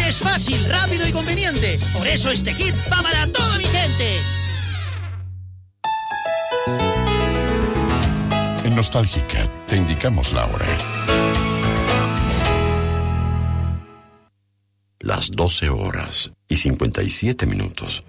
Es fácil, rápido y conveniente. Por eso este kit va para toda mi gente. En Nostálgica te indicamos la hora. Las 12:57.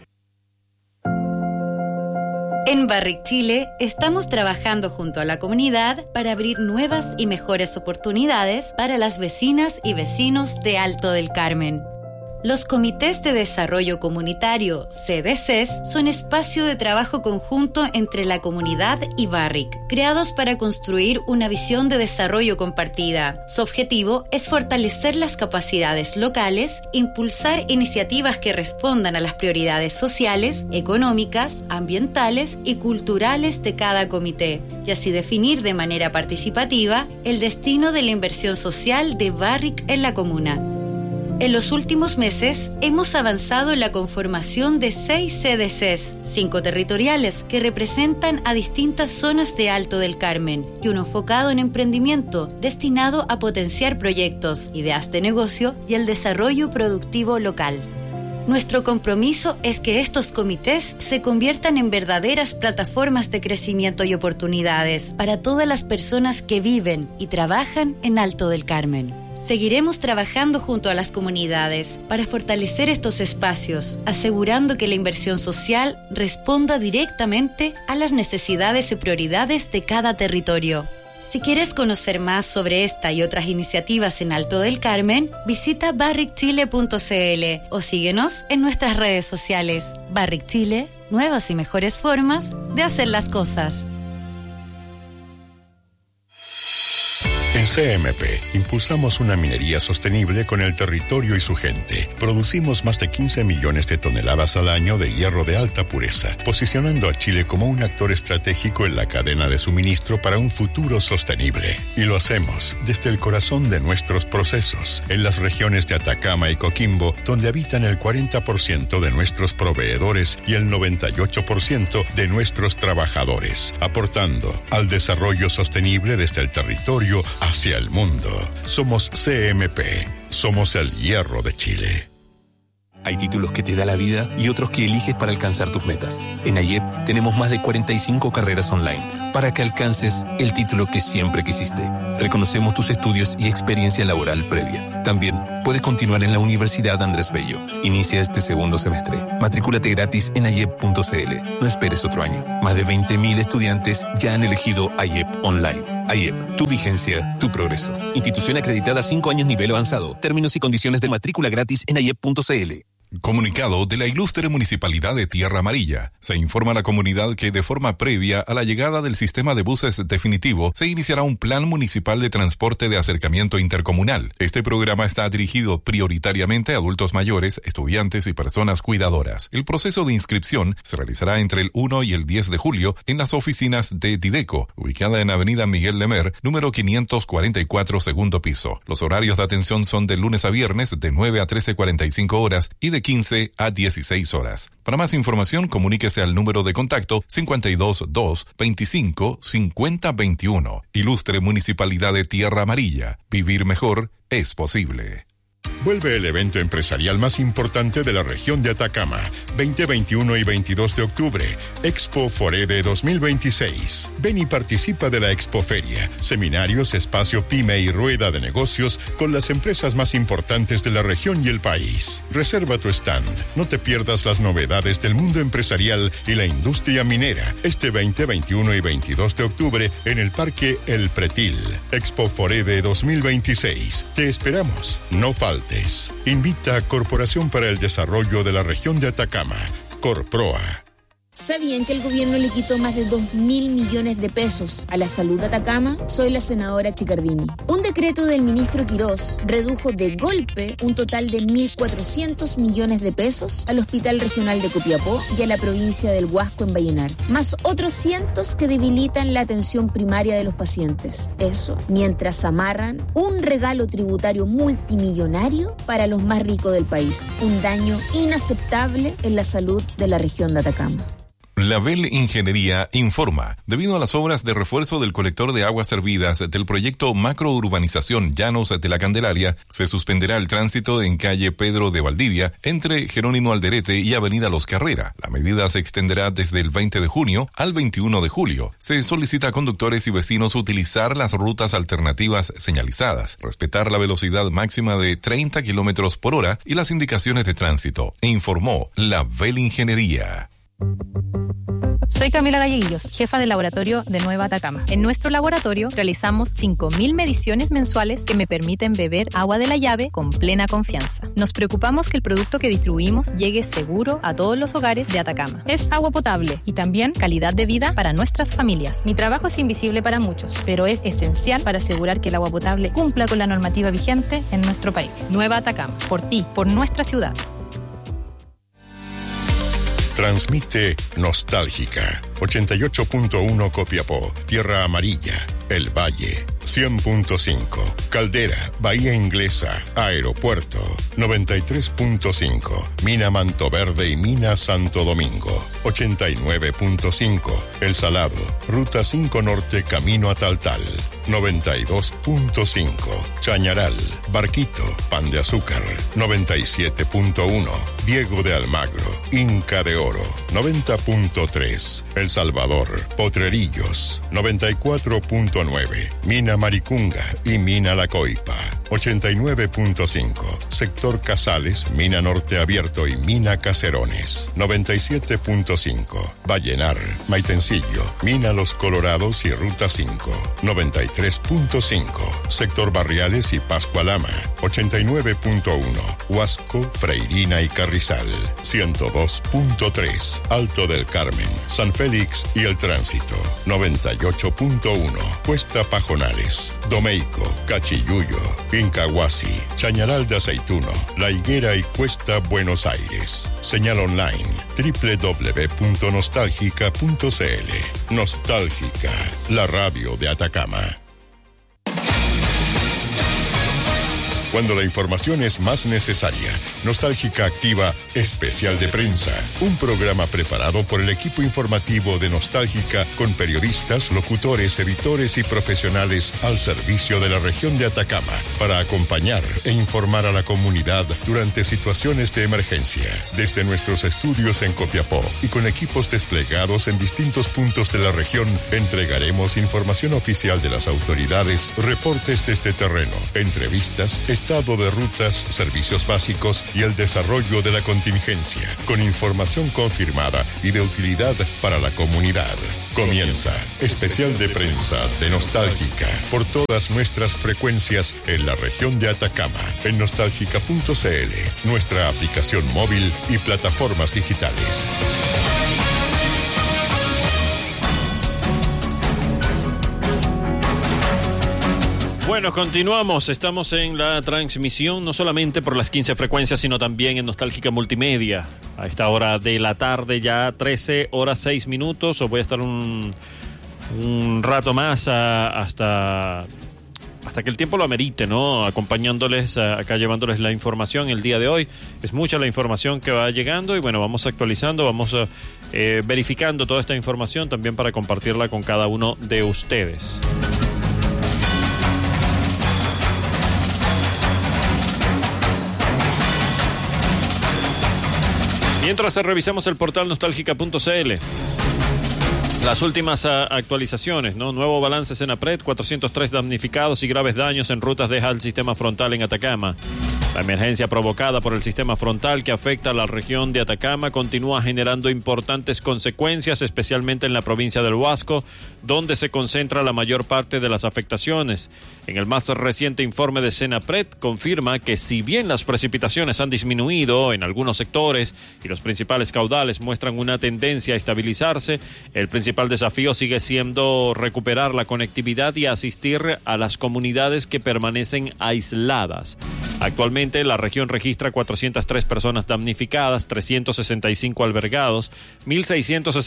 En Barrick Chile estamos trabajando junto a la comunidad para abrir nuevas y mejores oportunidades para las vecinas y vecinos de Alto del Carmen. Los comités de desarrollo comunitario, CDCs, son espacio de trabajo conjunto entre la comunidad y Barrick, creados para construir una visión de desarrollo compartida. Su objetivo es fortalecer las capacidades locales, impulsar iniciativas que respondan a las prioridades sociales, económicas, ambientales y culturales de cada comité, y así definir de manera participativa el destino de la inversión social de Barrick en la comuna. En los últimos meses hemos avanzado en la conformación de 6 CDCs, 5 territoriales que representan a distintas zonas de Alto del Carmen y uno enfocado en emprendimiento destinado a potenciar proyectos, ideas de negocio y el desarrollo productivo local. Nuestro compromiso es que estos comités se conviertan en verdaderas plataformas de crecimiento y oportunidades para todas las personas que viven y trabajan en Alto del Carmen. Seguiremos trabajando junto a las comunidades para fortalecer estos espacios, asegurando que la inversión social responda directamente a las necesidades y prioridades de cada territorio. Si quieres conocer más sobre esta y otras iniciativas en Alto del Carmen, visita barrickchile.cl o síguenos en nuestras redes sociales. Barrick Chile, nuevas y mejores formas de hacer las cosas. En CMP impulsamos una minería sostenible con el territorio y su gente. Producimos más de 15 millones de toneladas al año de hierro de alta pureza, posicionando a Chile como un actor estratégico en la cadena de suministro para un futuro sostenible. Y lo hacemos desde el corazón de nuestros procesos, en las regiones de Atacama y Coquimbo, donde habitan el 40% de nuestros proveedores y el 98% de nuestros trabajadores, aportando al desarrollo sostenible desde el territorio hacia el mundo. Somos CMP. Somos el hierro de Chile. Hay títulos que te da la vida y otros que eliges para alcanzar tus metas. En AIEP tenemos más de 45 carreras online para que alcances el título que siempre quisiste. Reconocemos tus estudios y experiencia laboral previa. También puedes continuar en la Universidad Andrés Bello. Inicia este segundo semestre. Matrículate gratis en aiep.cl. No esperes otro año. Más de 20.000 estudiantes ya han elegido AIEP Online. AIEP, tu vigencia, tu progreso. Institución acreditada 5 años nivel avanzado. Términos y condiciones de matrícula gratis en aiep.cl. Comunicado de la Ilustre Municipalidad de Tierra Amarilla. Se informa a la comunidad que de forma previa a la llegada del sistema de buses definitivo se iniciará un plan municipal de transporte de acercamiento intercomunal. Este programa está dirigido prioritariamente a adultos mayores, estudiantes y personas cuidadoras. El proceso de inscripción se realizará entre el 1 y el 10 de julio en las oficinas de Dideco, ubicada en Avenida Miguel Lemer, número 544, segundo piso. Los horarios de atención son de lunes a viernes de 9 a 13:45 horas y de 15 a 16 horas. Para más información, comuníquese al número de contacto 522 25 50 21. Ilustre Municipalidad de Tierra Amarilla. Vivir mejor es posible. Vuelve el evento empresarial más importante de la región de Atacama, 20, 21 y 22 de octubre, Expo Forede 2026. Ven y participa de la Expoferia, seminarios, espacio pyme y rueda de negocios con las empresas más importantes de la región y el país. Reserva tu stand, no te pierdas las novedades del mundo empresarial y la industria minera, este 20, 21 y 22 de octubre en el Parque El Pretil. Expo Forede 2026. Te esperamos, no faltes. Invita a Corporación para el Desarrollo de la Región de Atacama, Corproa. ¿Sabían que el gobierno le quitó más de 2.000 millones de pesos a la salud de Atacama? Soy la senadora Chicardini. Un decreto del ministro Quirós redujo de golpe un total de 1.400 millones de pesos al Hospital Regional de Copiapó y a la provincia del Huasco en Vallenar, más otros cientos que debilitan la atención primaria de los pacientes. Eso mientras amarran un regalo tributario multimillonario para los más ricos del país. Un daño inaceptable en la salud de la región de Atacama. La Bell Ingeniería informa, debido a las obras de refuerzo del colector de aguas servidas del proyecto Macrourbanización Llanos de la Candelaria, se suspenderá el tránsito en calle Pedro de Valdivia entre Jerónimo Alderete y Avenida Los Carrera. La medida se extenderá desde el 20 de junio al 21 de julio. Se solicita a conductores y vecinos utilizar las rutas alternativas señalizadas, respetar la velocidad máxima de 30 kilómetros por hora y las indicaciones de tránsito, informó la Bell Ingeniería. Soy Camila Galleguillos, jefa del laboratorio de Nueva Atacama. En nuestro laboratorio realizamos 5.000 mediciones mensuales que me permiten beber agua de la llave con plena confianza. Nos preocupamos que el producto que distribuimos llegue seguro a todos los hogares de Atacama. Es agua potable y también calidad de vida para nuestras familias. Mi trabajo es invisible para muchos, pero es esencial para asegurar que el agua potable cumpla con la normativa vigente en nuestro país. Nueva Atacama, por ti, por nuestra ciudad. Transmite Nostálgica, 88.1 Copiapó, Tierra Amarilla, El Valle, 100.5, Caldera, Bahía Inglesa, Aeropuerto, 93.5, Mina Mantoverde y Mina Santo Domingo, 89.5, El Salado, Ruta 5 Norte Camino a Taltal, 92.5, Chañaral, Barquito, Pan de Azúcar, 97.1, Diego de Almagro, Inca de Oro, 90.3, El Salvador, Potrerillos, 94.9, Mina Maricunga y Mina La Coipa, 89.5, Sector Casales, Mina Norte Abierto y Mina Caserones, 97.5, Vallenar, Maitencillo, Mina Los Colorados y Ruta 5, 93.5, Sector Barriales y Pascualama, 89.1, Huasco, Freirina y Carrizal, 102.3, Alto del Carmen, San Félix y El Tránsito, 98.1, Cuesta Pajonales, Domeico, Cachiyuyo, Incahuasi, Chañaral de Aceituno, La Higuera y Cuesta Buenos Aires. Señal online www.nostalgica.cl. Nostálgica, la radio de Atacama. Cuando la información es más necesaria, Nostálgica activa Especial de Prensa, un programa preparado por el equipo informativo de Nostálgica con periodistas, locutores, editores y profesionales al servicio de la región de Atacama para acompañar e informar a la comunidad durante situaciones de emergencia. Desde nuestros estudios en Copiapó y con equipos desplegados en distintos puntos de la región, entregaremos información oficial de las autoridades, reportes desde terreno, entrevistas, estado de rutas, servicios básicos y el desarrollo de la contingencia, con información confirmada y de utilidad para la comunidad. Comienza Especial de Prensa de Nostálgica por todas nuestras frecuencias en la región de Atacama, en nostálgica.cl, nuestra aplicación móvil y plataformas digitales. Bueno, continuamos. Estamos en la transmisión no solamente por las 15 frecuencias, sino también en Nostálgica Multimedia. A esta hora de la tarde, ya 13 horas 6 minutos. Os voy a estar un rato más hasta que el tiempo lo amerite, ¿no? Acompañándoles acá, llevándoles la información el día de hoy. Es mucha la información que va llegando y bueno, vamos actualizando, vamos verificando toda esta información también para compartirla con cada uno de ustedes. Mientras revisamos el portal nostálgica.cl, las últimas actualizaciones, ¿no? Nuevo balance Senapred, 403 damnificados y graves daños en rutas deja el sistema frontal en Atacama. La emergencia provocada por el sistema frontal que afecta a la región de Atacama continúa generando importantes consecuencias, especialmente en la provincia del Huasco, donde se concentra la mayor parte de las afectaciones. En el más reciente informe de Senapred confirma que si bien las precipitaciones han disminuido en algunos sectores y los principales caudales muestran una tendencia a estabilizarse, el principal desafío sigue siendo recuperar la conectividad y asistir a las comunidades que permanecen aisladas. Actualmente la región registra 403 personas damnificadas, 365 albergados,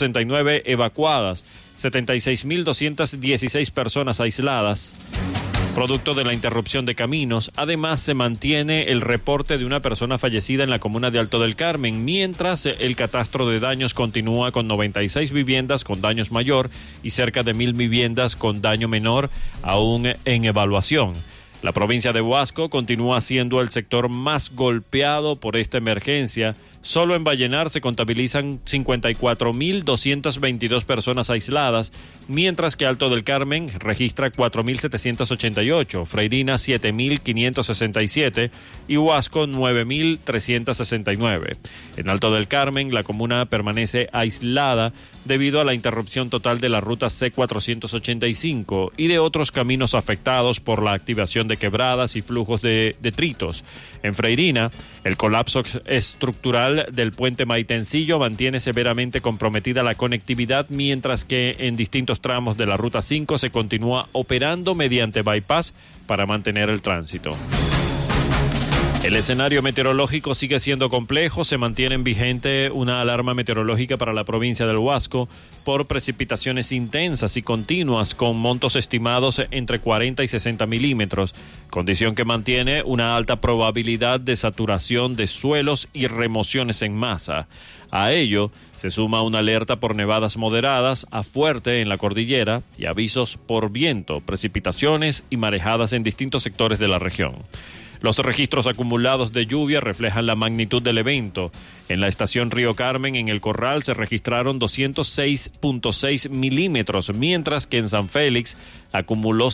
1.669 evacuadas, 76.216 personas aisladas producto de la interrupción de caminos. Además, se mantiene el reporte de una persona fallecida en la comuna de Alto del Carmen, mientras el catastro de daños continúa con 96 viviendas con daños mayor y cerca de 1,000 viviendas con daño menor aún en evaluación. La provincia de Huasco continúa siendo el sector más golpeado por esta emergencia. Solo en Vallenar se contabilizan 54.222 personas aisladas, mientras que Alto del Carmen registra 4.788, Freirina 7.567 y Huasco 9.369. En Alto del Carmen, la comuna permanece aislada debido a la interrupción total de la ruta C485 y de otros caminos afectados por la activación de quebradas y flujos de detritos. En Freirina, el colapso estructural del puente Maitencillo mantiene severamente comprometida la conectividad, mientras que en distintos tramos de la ruta 5 se continúa operando mediante bypass para mantener el tránsito. El escenario meteorológico sigue siendo complejo. Se mantiene vigente una alarma meteorológica para la provincia del Huasco por precipitaciones intensas y continuas con montos estimados entre 40 y 60 milímetros, condición que mantiene una alta probabilidad de saturación de suelos y remociones en masa. A ello se suma una alerta por nevadas moderadas a fuerte en la cordillera y avisos por viento, precipitaciones y marejadas en distintos sectores de la región. Los registros acumulados de lluvia reflejan la magnitud del evento. En la estación Río Carmen, en El Corral, se registraron 206.6 milímetros, mientras que en San Félix acumuló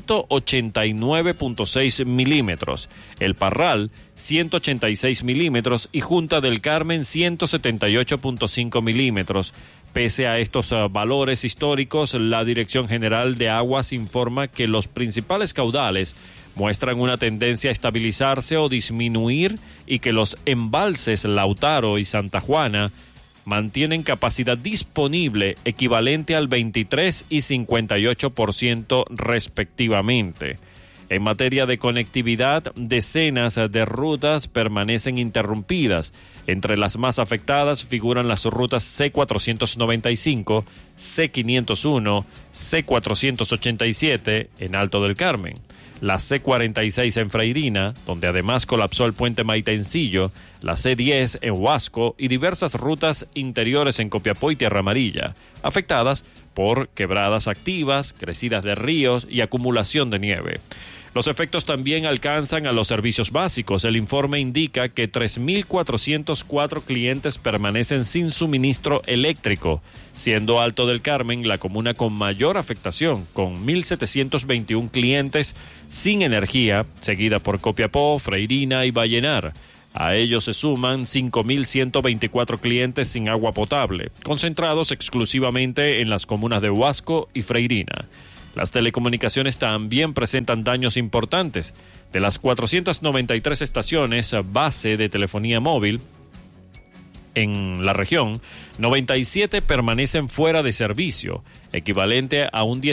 189.6 milímetros. El Parral, 186 milímetros y Junta del Carmen, 178.5 milímetros. Pese a estos valores históricos, la Dirección General de Aguas informa que los principales caudales muestran una tendencia a estabilizarse o disminuir y que los embalses Lautaro y Santa Juana mantienen capacidad disponible equivalente al 23 y 58% respectivamente. En materia de conectividad, decenas de rutas permanecen interrumpidas. Entre las más afectadas figuran las rutas C495, C501, C487 en Alto del Carmen, la C46 en Freirina, donde además colapsó el puente Maitencillo, la C10 en Huasco y diversas rutas interiores en Copiapó y Tierra Amarilla, afectadas por quebradas activas, crecidas de ríos y acumulación de nieve. Los efectos también alcanzan a los servicios básicos. El informe indica que 3.404 clientes permanecen sin suministro eléctrico, siendo Alto del Carmen la comuna con mayor afectación, con 1.721 clientes sin energía, seguida por Copiapó, Freirina y Vallenar. A ellos se suman 5.124 clientes sin agua potable, concentrados exclusivamente en las comunas de Huasco y Freirina. Las telecomunicaciones también presentan daños importantes. De las 493 estaciones base de telefonía móvil en la región, 97 permanecen fuera de servicio, equivalente a un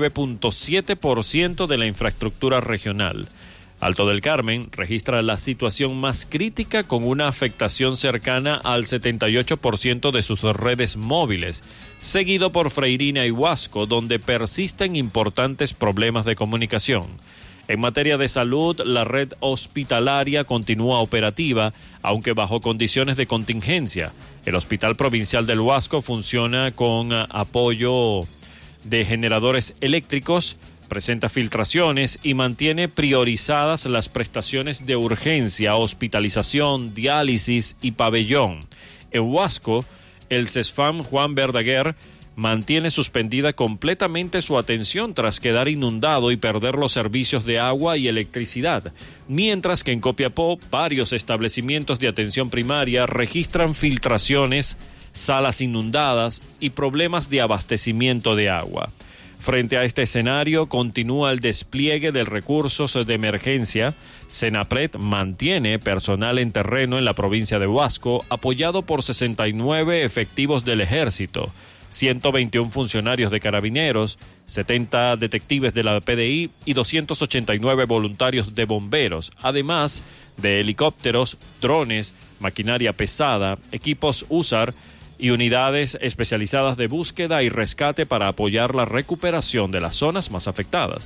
19.7% de la infraestructura regional. Alto del Carmen registra la situación más crítica con una afectación cercana al 78% de sus redes móviles, seguido por Freirina y Huasco, donde persisten importantes problemas de comunicación. En materia de salud, la red hospitalaria continúa operativa, aunque bajo condiciones de contingencia. El Hospital Provincial del Huasco funciona con apoyo de generadores eléctricos, presenta filtraciones y mantiene priorizadas las prestaciones de urgencia, hospitalización, diálisis y pabellón. En Huasco, el CESFAM Juan Verdaguer mantiene suspendida completamente su atención tras quedar inundado y perder los servicios de agua y electricidad, mientras que en Copiapó varios establecimientos de atención primaria registran filtraciones, salas inundadas y problemas de abastecimiento de agua. Frente a este escenario, continúa el despliegue de recursos de emergencia. Senapred mantiene personal en terreno en la provincia de Huasco, apoyado por 69 efectivos del Ejército, 121 funcionarios de Carabineros, 70 detectives de la PDI y 289 voluntarios de bomberos, además de helicópteros, drones, maquinaria pesada, equipos USAR y unidades especializadas de búsqueda y rescate para apoyar la recuperación de las zonas más afectadas.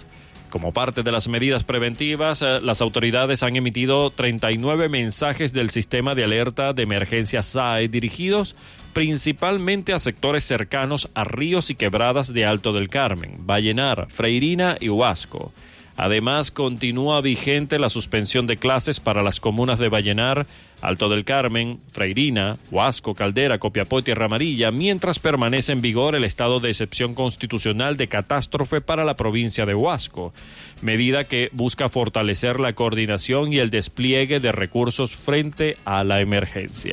Como parte de las medidas preventivas, las autoridades han emitido 39 mensajes del sistema de alerta de emergencia SAE dirigidos principalmente a sectores cercanos a ríos y quebradas de Alto del Carmen, Vallenar, Freirina y Huasco. Además, continúa vigente la suspensión de clases para las comunas de Vallenar, Alto del Carmen, Freirina, Huasco, Caldera, Copiapó y Tierra Amarilla, mientras permanece en vigor el estado de excepción constitucional de catástrofe para la provincia de Huasco, medida que busca fortalecer la coordinación y el despliegue de recursos frente a la emergencia.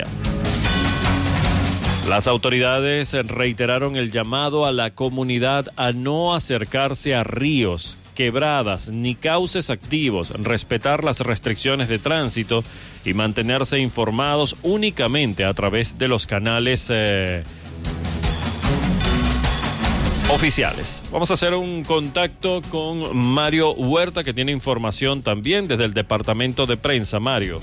Las autoridades reiteraron el llamado a la comunidad a no acercarse a ríos, quebradas ni cauces activos, respetar las restricciones de tránsito y mantenerse informados únicamente a través de los canales oficiales. Vamos a hacer un contacto con Mario Huerta, que tiene información también desde el departamento de prensa. Mario.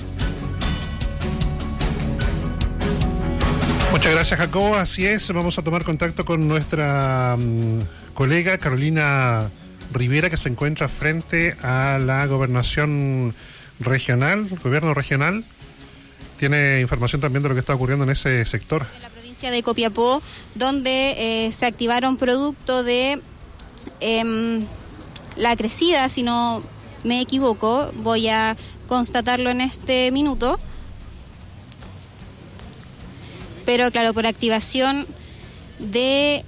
Muchas gracias, Jacobo. Así es, vamos a tomar contacto con nuestra colega Carolina Rivera, que se encuentra frente a la gobernación regional, gobierno regional. Tiene información también de lo que está ocurriendo en ese sector. En la provincia de Copiapó, donde se activaron producto de la crecida, si no me equivoco, voy a constatarlo en este minuto. Pero claro, por activación de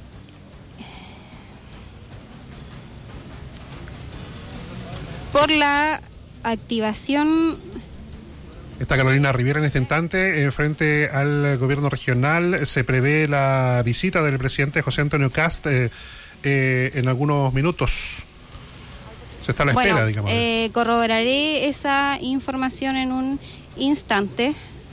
Está Carolina Rivera en este instante frente al gobierno regional. Se prevé la visita del presidente José Antonio Kast en algunos minutos. Se está a la espera, digamos. Corroboraré esa información en un instante.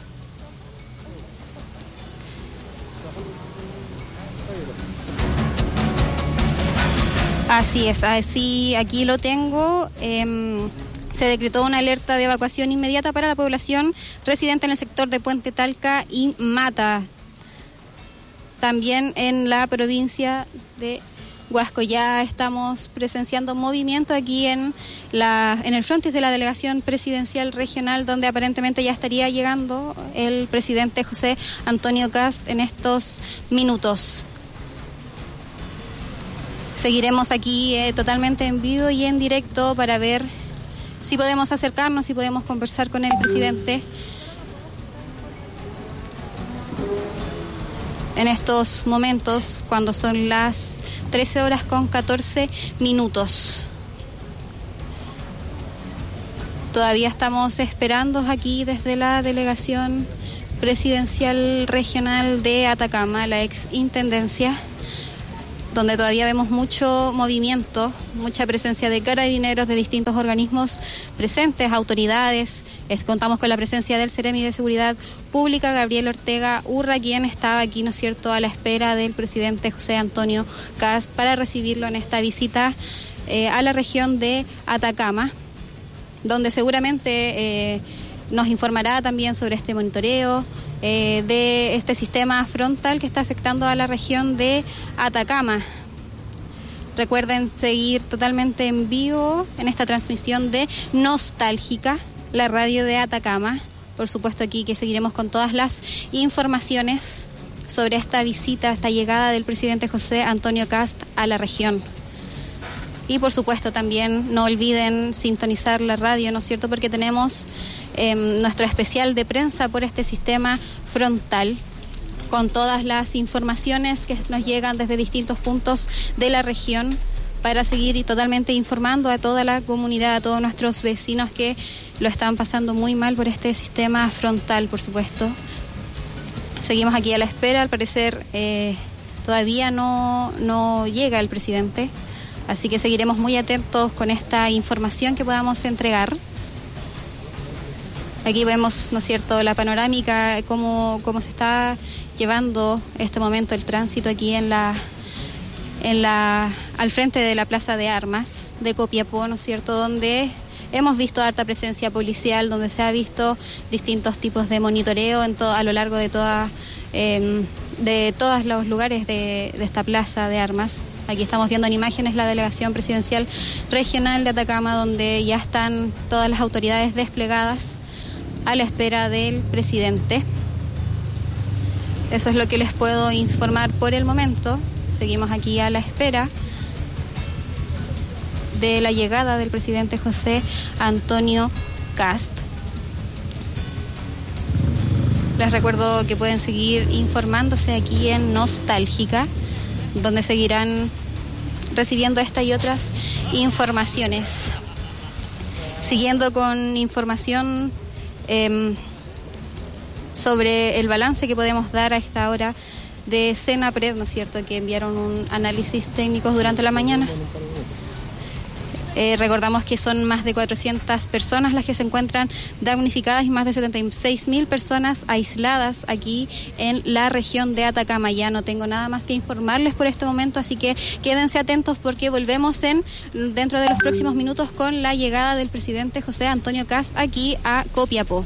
Así es, así aquí lo tengo. Se decretó una alerta de evacuación inmediata para la población residente en el sector de Puente Talca y Mata. También en la provincia de Huasco ya estamos presenciando movimiento aquí en el frontis de la delegación presidencial regional, donde aparentemente ya estaría llegando el presidente José Antonio Kast en estos minutos. Seguiremos aquí totalmente en vivo y en directo para ver si podemos acercarnos, si podemos conversar con el presidente en estos momentos, cuando son las 13:14. Todavía estamos esperando aquí desde la delegación presidencial regional de Atacama, la ex intendencia, donde todavía vemos mucho movimiento, mucha presencia de carabineros de distintos organismos presentes, autoridades. Contamos con la presencia del Ceremi de Seguridad Pública, Gabriel Ortega Urra, quien estaba aquí, ¿no es cierto?, a la espera del presidente José Antonio Kast para recibirlo en esta visita a la región de Atacama, donde seguramente nos informará también sobre este monitoreo de este sistema frontal que está afectando a la región de Atacama. Recuerden seguir totalmente en vivo en esta transmisión de Nostálgica, la radio de Atacama. Por supuesto aquí que seguiremos con todas las informaciones sobre esta visita, esta llegada del presidente José Antonio Kast a la región. Y por supuesto también no olviden sintonizar la radio, ¿no es cierto?, porque tenemos nuestro especial de prensa por este sistema frontal, con todas las informaciones que nos llegan desde distintos puntos de la región, para seguir totalmente informando a toda la comunidad, a todos nuestros vecinos que lo están pasando muy mal por este sistema frontal, por supuesto. Seguimos aquí a la espera, al parecer todavía no llega el presidente, así que seguiremos muy atentos con esta información que podamos entregar. Aquí vemos, ¿no es cierto?, la panorámica, cómo se está llevando este momento el tránsito aquí al frente de la Plaza de Armas de Copiapó, ¿no es cierto?, donde hemos visto harta presencia policial, donde se ha visto distintos tipos de monitoreo a lo largo de todos los lugares de esta Plaza de Armas. Aquí estamos viendo en imágenes la delegación presidencial regional de Atacama, donde ya están todas las autoridades desplegadas a la espera del presidente. Eso es lo que les puedo informar por el momento. Seguimos aquí a la espera de la llegada del presidente José Antonio Kast. Les recuerdo que pueden seguir informándose aquí en Nostálgica, donde seguirán recibiendo esta y otras informaciones. Siguiendo con información sobre el balance que podemos dar a esta hora de Senapred, ¿no es cierto?, que enviaron un análisis técnico durante la mañana. Recordamos que son más de 400 personas las que se encuentran damnificadas y más de 76.000 personas aisladas aquí en la región de Atacama. Ya no tengo nada más que informarles por este momento, así que quédense atentos porque volvemos dentro de los próximos minutos con la llegada del presidente José Antonio Kast aquí a Copiapó.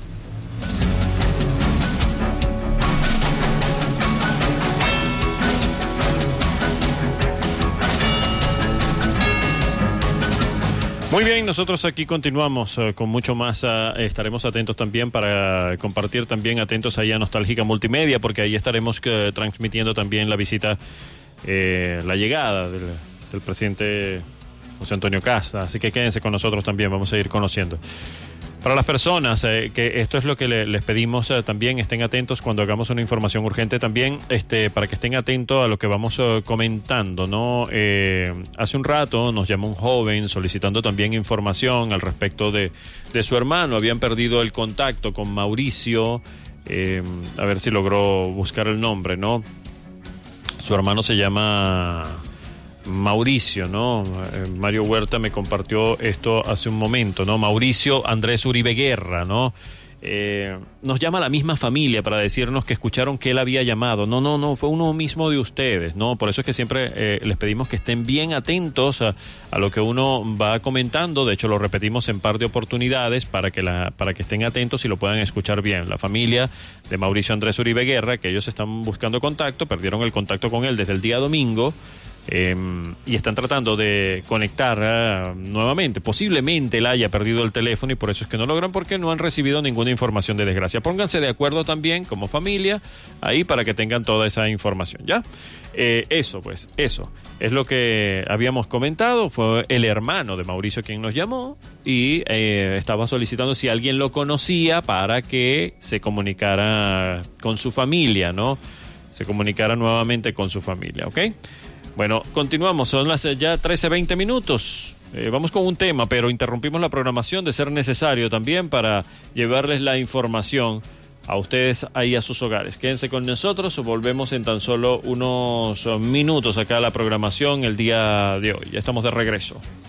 Muy bien, nosotros aquí continuamos con mucho más. Estaremos atentos también para compartir también atentos ahí a Nostálgica Multimedia, porque ahí estaremos transmitiendo también la visita, la llegada del presidente José Antonio Kast. Así que quédense con nosotros también, vamos a ir conociendo. Para las personas, que esto es lo que les pedimos también, estén atentos cuando hagamos una información urgente también, para que estén atentos a lo que vamos comentando, ¿no? Hace un rato nos llamó un joven solicitando también información al respecto de su hermano. Habían perdido el contacto con Mauricio, a ver si logró buscar el nombre, ¿no? Su hermano se llama Mauricio, ¿no? Mario Huerta me compartió esto hace un momento, ¿no? Mauricio Andrés Uribe Guerra, ¿no? Nos llama la misma familia para decirnos que escucharon que él había llamado. No, fue uno mismo de ustedes, ¿no? Por eso es que siempre les pedimos que estén bien atentos a lo que uno va comentando. De hecho, lo repetimos en par de oportunidades para que estén atentos y lo puedan escuchar bien. La familia de Mauricio Andrés Uribe Guerra, que ellos están buscando contacto, perdieron el contacto con él desde el día domingo. Y están tratando de conectar nuevamente. Posiblemente él haya perdido el teléfono y por eso es que no logran, porque no han recibido ninguna información de desgracia. Pónganse de acuerdo también como familia ahí para que tengan toda esa información, ¿ya? Eso es lo que habíamos comentado. Fue el hermano de Mauricio quien nos llamó y estaba solicitando si alguien lo conocía para que se comunicara con su familia, ¿no? Se comunicara nuevamente con su familia, ¿ok? Bueno, continuamos, son las ya 13:20 minutos. Vamos con un tema, pero interrumpimos la programación de ser necesario también para llevarles la información a ustedes ahí a sus hogares. Quédense con nosotros, volvemos en tan solo unos minutos acá a la programación el día de hoy. Ya estamos de regreso.